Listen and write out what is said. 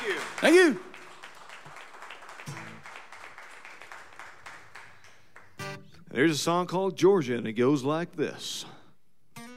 you. Thank you. There's a song called Georgia, and it goes like this.